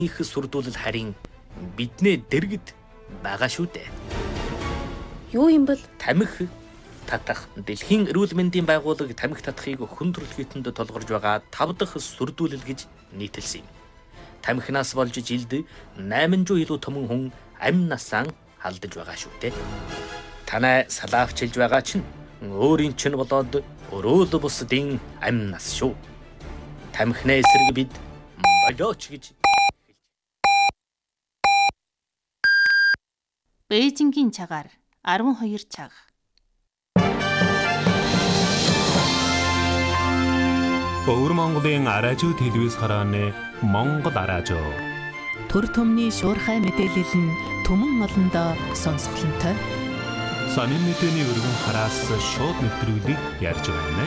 их сурдуулал харин биднээ дэргэд байгаа шүү дээ. Юу юм бол? Тамхи татах. Дэлхийн эрүүл мэндийн байгууллага тамхи татахыг хүндрэл хітэнд толгорж байгаа 5 дахь сүрдүүлэл гэж нийтэлсэн юм. Тамхинаас болж жилд 800 илүү томон хүн амь насаа халдаж байгаа шүү дээ. Танай салаавчилж байгаа чинь өөрийн чинь болоод өрөөл бусдын амь нас шүү. Тамхинаа эсрэг бид болооч гэж. Бээжингийн цагаар 12 цаг. Өвөр Монголын аражуу телевиз харааны Монгол аражуу. Төр төмний шуурхай мэдээлэл нь түмэн олондоо сонсголонтой. Сонин мэдээний өргөн хараас шууд нэвтрүүлгийг ярьж байна.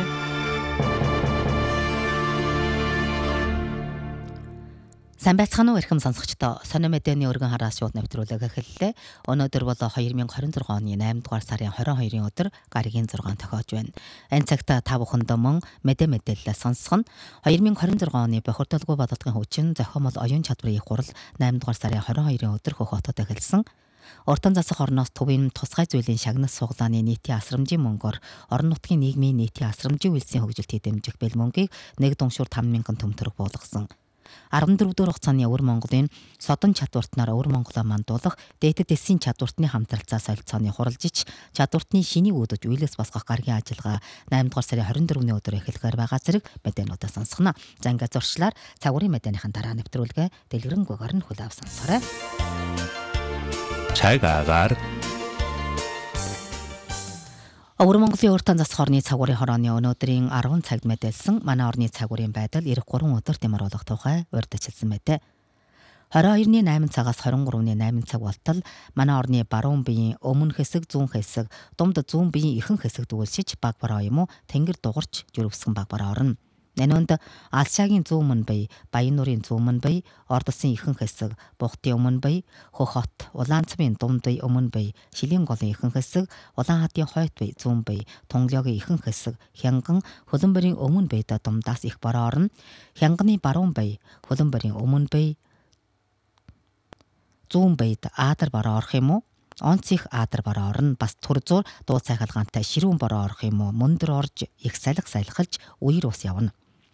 Сайн байцгаана уу эрхэм сонсогчдоо. Сонин мэдээний өргөн хараас шууд нэвтрүүлэг эхэллээ. Өнөөдөр бол 2026 оны 8 дугаар сарын 22-ын өдөр гаригийн 6 тохиож байна. Энэ цагт та бүхэндээ мөн мэдээлэл сонсгоно. 2026 оны бохирдолгүй бодолтын хүчин зохиомол оюун чадварын их хурал 8 дугаар сарын 22-ын өдөр Хөх хотод эхэлсэн. Уртан засах орноос төвийн тусгай зүйлийн шагнас суглааны нийтийн асрамжийн мөнгөөр орон нутгийн нийгмийн нийтийн асрамжийн үйлсийн хөгжилтийг дэмжих бэл мөнгийг нэг дуншуур 5,000 төгрөг буулгасан. 14 дугаар хугацааны Өвөр Монголын содон чадвартнаар Өвөр Монголоо мандуулах дээдэд эсийн чадвартны хамтралцаа солилцооны хуралжич чадвартны шинийг үүдэж үйлээс босгох гаргийн ажиллагаа 8 дугаар сарын 24-ний өдөр эхлэхээр байгаа зэрэг мэдээнүүдээ сонсгоно. За ингээд зуршлаар цагуурын мэдээнийхэн дараа нэвтрүүлгээ дэлгэрэнгүйгээр нь хүлээв сонсоорой. Цагаагаар Өвөр Монголын уртан засах орны цагуурын хорооны өнөөдрийн 10 цагт мэдээлсэн манай орны цагуурын байдал 93 өдөрт ямруулах тухай урьдчилсан мэдээ. 22-ны 8 цагаас 23-ны 8 цаг болтол манай орны баруун биеийн өмнө хэсэг, зүүн хэсэг, дунд зүүн биеийн ихэнх хэсэг дүүлшиж баг бараа юм уу тэнгэр дугарч жирвсгэн баг бараа орно. Нэнэнд Алшаагийн зүүн мөн бие, Баян нуурын зүүн мөн бие, Ордосын ихэнх хэсэг, Бухтын өмнө бие, Хөх хот, Улаанцмын дунд бие өмнө бие, Шилийн голын ихэнх хэсэг, Улаанхаатын хойд бие, зүүн бие, Тунгалогийн ихэнх хэсэг, Хянган, Хөлбөмбөрийн өмнө биедээ дундаас их бараа орно. Хянганы баруун бие, Хөлбөмбөрийн өмнө бие, зүүн биед Аадар бараа орох юм уу? Онцих Аадар бараа орно. Бас Турзуур дуу цайхалгаантай Ширүүн бараа орох юм уу? Мөндөр орж их салхилж үер ус явна.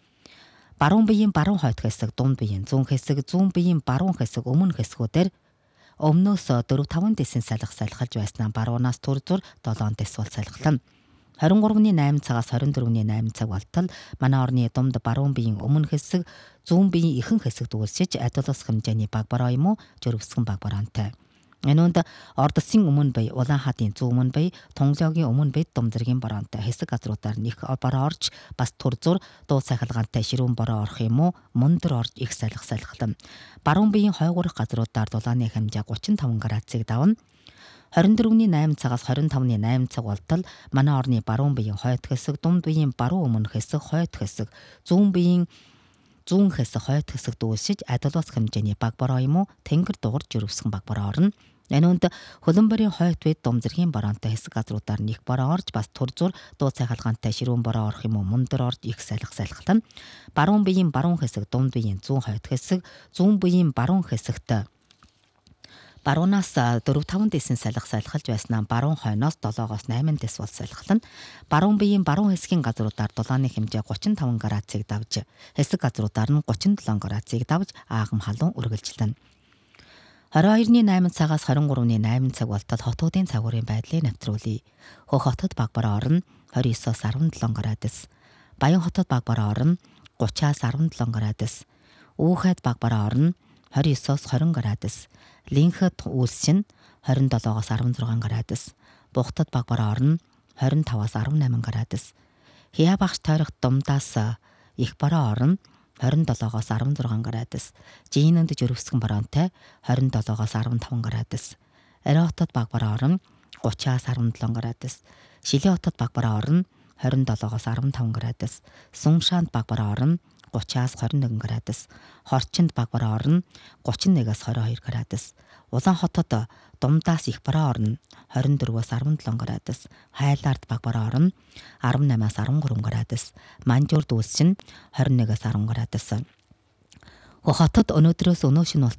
Баруун биеийн баруун хойд хэсэг, дунд биеийн зүүн хэсэг, зүүн биеийн баруун хэсэг, өмнө хэсгүүдээр өмнөөс 4-5 дэсийн салхилж байснаа баруунаас Турзуур 7 дэс бол салхилна. 23-ны 8 цагаас 24-ний 8 цаг болтол манай орны дунд баруун биеийн өмнө хэсэг, зүүн биеийн ихэнх хэсэг дүүрсэж адил ус хэмжээний баг бараа юм уу? Жирвсгэн баг бараантай. Энүүнд Ордосын өмнө бие, Улаанхаатын зүүн өмнө бие, Тунгалогийн өмнө бие Думзэргийн бараантай хэсэг газруудаар нэг бараа орж бас Турзуур дуу цайхалгаантай Ширүүн бараа орох юм уу? Мөндөр орж их салхилна. Баруун биеийн хойгуурх газруудаар дулааны хэмжээ 35 градусыг давна. 24-ний 8 цагаас 25-ны 8 цаг болтол манай орны баруун биеийн хойд хэсэг, дунд биеийн баруун өмнө хэсэг, хойд хэсэг, зүүн биеийн зүүн хэсэг, хойд хэсэг дүүсэж адил ус хэмжээний баг бараа юм уу? Тэнгэр дугарч жирвсгэн баг бараа орно. Энүүнд Хөлбөмбөрийн хойд бие Думзэргийн бараантай хэсэг газруудаар нэг бараа орж бас Турзуур дуу цайхалгаантай Ширүүн бараа орох юм уу? Мөндөр орж их салхилна. Баруун биеийн баруун хэсэг, дунд биеийн зүүн хойд хэсэг, зүүн биеийн баруун хэсэгт баруунаас 4-5 дэсийн салхилж байснаа баруун хойноос 7-оос 8 дэс бол салхилна. Баруун биеийн баруун хэсгийн газруудаар дулааны хэмжээ 35 градусыг давж, хэсэг газруудаар нь 37 градусыг давж аагам халуун үргэлжилнэ. 22-ны 8 цагаас 23-ны 8 цаг болтол хотуудын цагуурын байдлыг нэвтрүүлье. Хөх хотод баг бараа орно 29-оос 17 градус. Баян хотод баг бараа орно 30-аас 17 градус. Үүхэд баг бараа орно 29-оос 20 градус. Линхэд үйлсчин 27-оос 16 градус. Бухтад баг бараа орно 25-аас 18 градус. Хяа багш тойрох думдаас их бараа орно 27-оос 16 градус. Жийнэнд жирвсгэн бараантай 27-оос 15 градус. Арай хотод баг бараа орно 30-аас 17 градус. Шилийн хотод баг бараа орно 27-оос 15 градус. Сумшаанд баг бараа орно 30-аас 21 градус. Хорчинд баг бараа орно 31-аас 22 градус. Улаан хотод думдаас их бараа орно 24-аас 17 градус. Хайлаард баг бараа орно 18-аас 13 градус. Манжуурд үйлсчин 21-аас 10 градус. Хөх хотод өнөөдрөөс өнөөшин